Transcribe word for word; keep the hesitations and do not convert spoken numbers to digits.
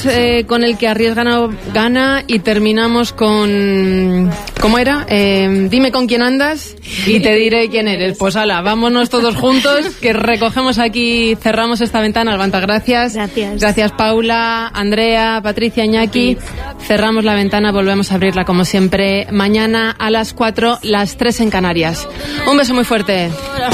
Eh, con el que arriesga no gana y terminamos con... ¿Cómo era? Eh, dime con quién andas y te diré quién eres. Pues ala, vámonos todos juntos, que recogemos aquí, cerramos esta ventana. Alvanta, gracias. Gracias. Gracias, Paula, Andrea, Patricia, Iñaki. Cerramos la ventana, volvemos a abrirla como siempre mañana a las cuatro, las tres en Canarias. Un beso muy fuerte.